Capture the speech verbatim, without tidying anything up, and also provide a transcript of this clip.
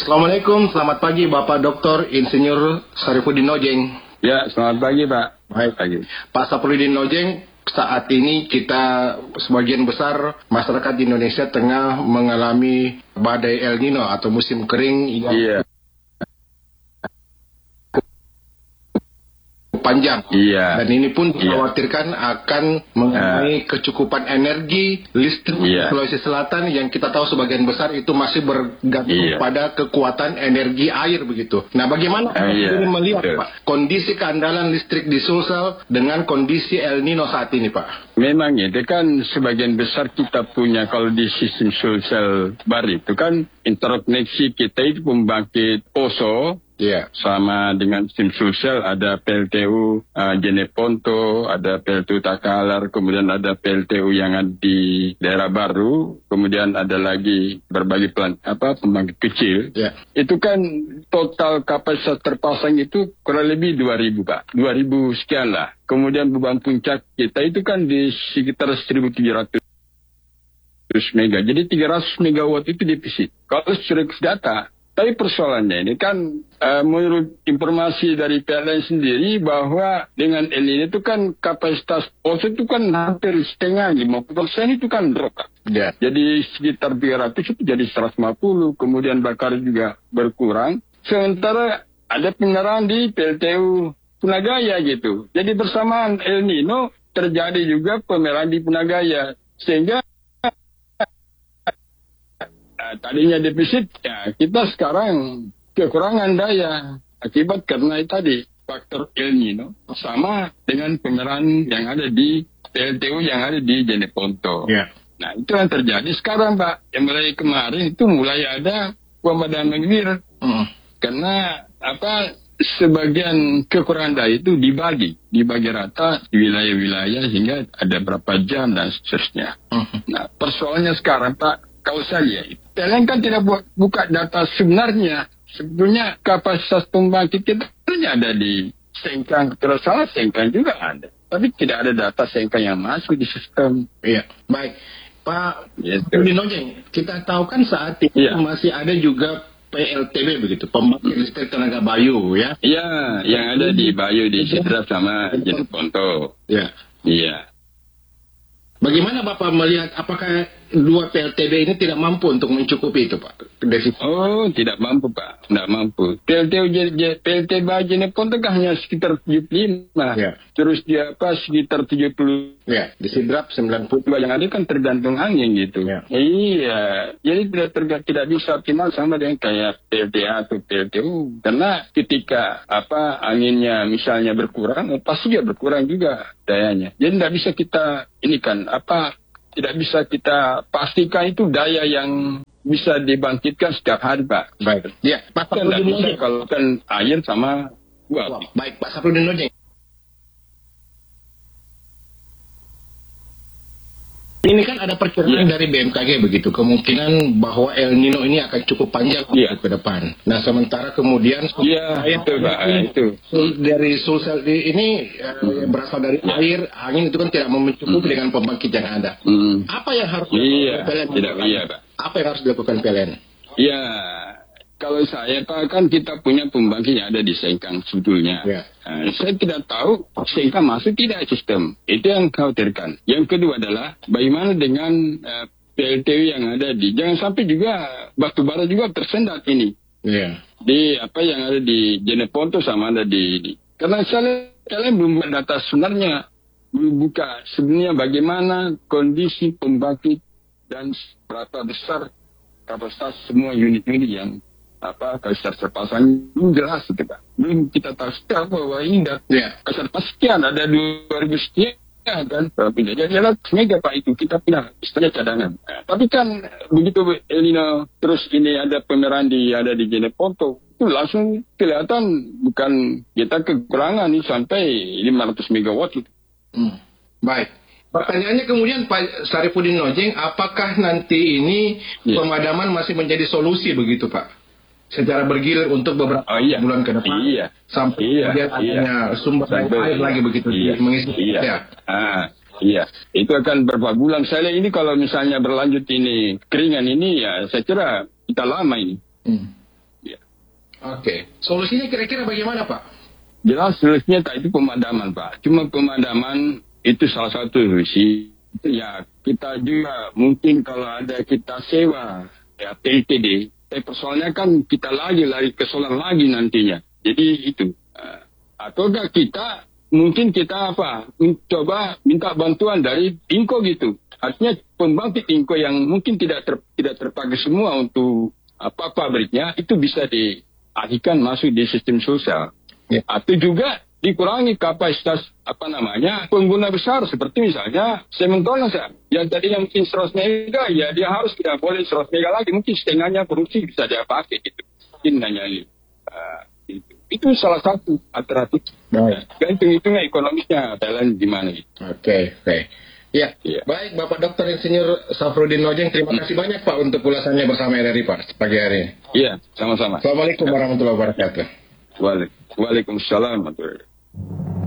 Assalamualaikum, selamat pagi Bapak Doktor Insinyur Sarifudin Nojeng. Ya, selamat pagi Pak. Baik pagi. Pak Sarifudin Nojeng, saat ini kita sebagian besar masyarakat di Indonesia tengah mengalami badai El Nino atau musim kering yang Iya. panjang. Iya. Dan ini pun dikhawatirkan akan mengenai kecukupan energi listrik Iya. Sulawesi Selatan yang kita tahu sebagian besar itu masih bergantung Iya. pada kekuatan energi air begitu. Nah, bagaimana Ah, iya. ini melihat Betul. Pak kondisi keandalan listrik di Sulsel dengan kondisi El Nino saat ini Pak? Memang itu kan sebagian besar kita punya kalau di sistem Sulsel Bar itu kan interkoneksi kita itu pembangkit Poso. Iya. Sama dengan sistem Sulsel ada P L T U uh, Jeneponto, ada P L T U Takalar, kemudian ada P L T U yang ada di daerah baru, kemudian ada lagi berbagai pelan, apa pembangkit kecil. Iya. Itu kan total kapasitas terpasang itu kurang lebih dua ribu Pak, dua ribu sekian lah. Kemudian beban puncak kita itu kan di sekitar seribu tujuh ratus mega. Jadi tiga ratus megawatt itu defisit. Kalau secara data, tapi persoalannya ini kan uh, menurut informasi dari P L N sendiri bahwa dengan El Nino itu kan kapasitas Poso itu kan hampir setengah, lima puluh persen itu kan drop. Ya. Jadi sekitar tiga ratus itu jadi seratus lima puluh, kemudian bakar juga berkurang. Sementara ada pengerahan di P L T U Punagaya gitu. Jadi bersamaan El Nino terjadi juga pemerahan di Punagaya. Sehingga tadinya defisit, ya kita sekarang kekurangan daya akibat karena tadi faktor El Nino sama dengan pengerahan yang ada di P L T U yang ada di Jeneponto. Ya. Nah itu yang terjadi sekarang Pak. Yang mulai kemarin itu mulai ada pemadaman air Hmm. karena apa sebagian kekurangan daya itu dibagi dibagi rata di wilayah-wilayah sehingga ada berapa jam dan seterusnya. Hmm. Nah persoalannya sekarang Pak, kalau saya, P L N kan tidak buat, buka data sebenarnya. Sebetulnya kapasitas pembangkit kita ada di Sengkang. Terus salah Sengkang juga ada. Tapi tidak ada data Sengkang yang masuk di sistem. Iya, baik. Pak Yes, Sarifudin Nojeng, kita tahu kan saat ini Iya. masih ada juga P L T B begitu, pembangkit listrik tenaga Bayu ya. Iya, yang ada di Bayu, di Sidrap sama Jeneponto. Ya. Iya. Bagaimana Bapak melihat apakah dua P L T B ini tidak mampu untuk mencukupi itu Pak? Defisit. Oh, tidak mampu Pak, tidak mampu. P L T U J- J- P L T Bayu Jeneponto kan hanya sekitar tujuh puluh lima. Ya. Terus dia apa sekitar tujuh puluh. Ya, di Sidrap sembilan puluh. Yang ada kan tergantung angin gitu. Ya. Iya, jadi tidak terga- tidak bisa optimal sama dengan kayak P L T A atau P L T U. Karena ketika apa anginnya misalnya berkurang, eh, pasti dia berkurang juga dayanya. Jadi tidak bisa kita ini kan apa tidak bisa kita pastikan itu daya yang bisa dibangkitkan setiap hari Pak. Baik. Ya, Pak Kan tidak Sarifudin bisa Nojeng. kalau kan air sama Wah, uap. baik Pak Sarifudin Nojeng. Ini kan ada perkiraan Iya. dari B M K G begitu, kemungkinan bahwa El Nino ini akan cukup panjang Iya. ke depan. Nah, sementara kemudian Iya, itu Pak, itu. Sul- dari Sulsel di- ini eh, yang berasal dari air, angin itu kan tidak mencukupi dengan pembangkit yang ada. Hmm. Apa yang harus Iya, P L N tidak lakukan? iya Pak. Apa yang harus dilakukan P L N? Ya, kalau saya Pak kan kita punya pembangkit yang ada di Sengkang sebetulnya. Ya. Nah, saya tidak tahu Sengkang masuk tidak sistem. Itu yang khawatirkan. Yang kedua adalah bagaimana dengan uh, P L T U yang ada di. Jangan sampai juga batu bara juga tersendat ini Iya. di apa yang ada di Jeneponto sama ada di, di. Karena saya kalian belum buka data sebenarnya belum buka sebenarnya bagaimana kondisi pembangkit dan berapa besar kapasitas semua unit-unit yang apa kapasitas terpasang belum jelas itu Pak. Belum kita tahu sekarang bahwa ini dat- Iya. kapasitas sekian ada dua ribu sekian kan. Tapi jadi adalah mega Pak itu kita punya istilahnya cadangan. Nah, tapi kan begitu El Nino terus ini ada pemerahan di ada di Jeneponto itu langsung kelihatan bukan kita kekurangan nih sampai lima ratus megawatt itu. Hmm. Baik. Pertanyaannya kemudian Pak Sarifudin Nojeng, apakah nanti ini Iya. pemadaman masih menjadi solusi begitu Pak? Secara bergilir untuk beberapa Oh, iya. bulan ke depan Iya. sampai Iya, kemudian iya. adanya sumber daya Sampai- air lagi begitu iya, mengisi iya. ya. Ah, iya. Itu akan berapa bulan. Saya lihat ini kalau misalnya berlanjut ini keringan ini ya saya kira kita lama ini. Hmm. Oke. Solusinya kira-kira bagaimana, Pak? Jelas solusinya tak itu pemadaman, Pak. Cuma pemadaman itu salah satu solusi. Ya, kita juga mungkin kalau ada kita sewa ya T L T D, tapi persoalannya kan kita lagi lari ke solar lagi nantinya. Jadi itu. Uh, atau enggak kita mungkin kita apa? Coba minta bantuan dari Inco gitu. Artinya pembangkit Inco yang mungkin tidak ter, tidak terpakai semua untuk apa pabriknya itu bisa dialihkan masuk di sistem sosial. Ya. Atau juga dikurangi kapasitas apa namanya pengguna besar seperti misalnya sementara saya yang tadinya mungkin seratus mega ya dia harus tidak boleh seratus mega lagi, mungkin setengahnya produksi bisa dia pakai gitu. Mungkin hanya uh, itu. Itu salah satu alternatif. Baik. Dan hitung-hitungnya ekonomisnya Thailand di mana gitu. Oke, okay, oke. Okay. Ya, ya, baik Bapak Doktor Insinyur Safrudin Nojeng, terima hmm. kasih banyak Pak untuk ulasannya bersama R R I Pak pagi hari ini. Iya, sama-sama. Assalamualaikum warahmatullahi wabarakatuh. Waalaikumsalam warahmatullahi wabarakatuh.